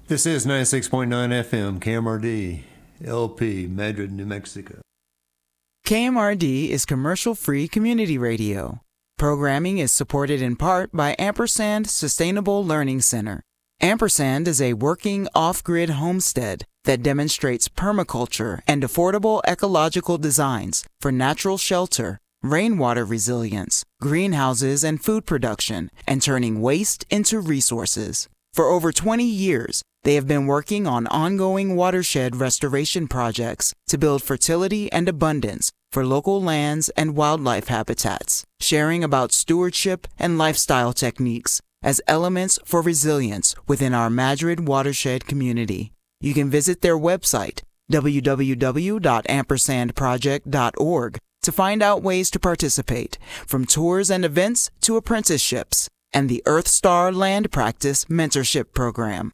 This is 96.9 FM, KMRD, LP, Madrid, New Mexico. KMRD is commercial-free community radio. Programming is supported in part by Ampersand Sustainable Learning Center. Ampersand is a working off-grid homestead that demonstrates permaculture and affordable ecological designs for natural shelter, rainwater resilience, greenhouses and food production, and turning waste into resources. For over 20 years, they have been working on ongoing watershed restoration projects to build fertility and abundance for local lands and wildlife habitats, sharing about stewardship and lifestyle techniques as elements for resilience within our Madrid watershed community. You can visit their website, www.ampersandproject.org, to find out ways to participate, from tours and events to apprenticeships, and the Earth Star Land Practice Mentorship Program.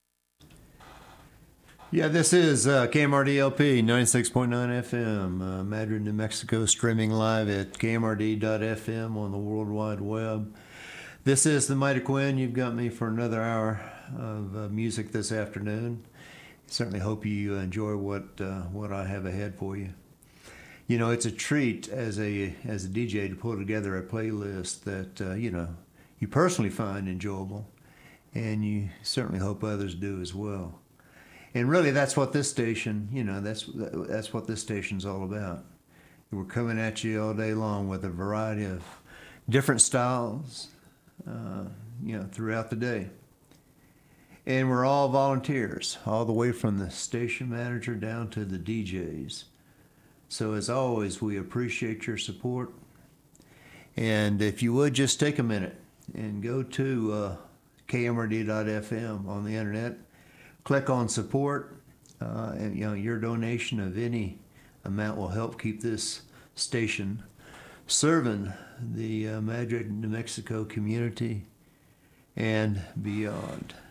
Yeah, this is KMRD-LP, 96.9 FM, Madrid, New Mexico, streaming live at KMRD.FM on the World Wide Web. This is the Mighty Quinn. You've got me for another hour of music this afternoon. Certainly hope you enjoy what I have ahead for you. You know, it's a treat as a DJ to pull together a playlist that you personally find enjoyable, and you certainly hope others do as well. And really, that's what this station, that's what this station's all about. We're coming at you all day long with a variety of different styles, throughout the day. And we're all volunteers, all the way from the station manager down to the DJs. So as always, we appreciate your support. And if you would, just take a minute and go to kmrd.fm on the internet. Click on support, and your donation of any amount will help keep this station serving the Madrid, New Mexico community and beyond.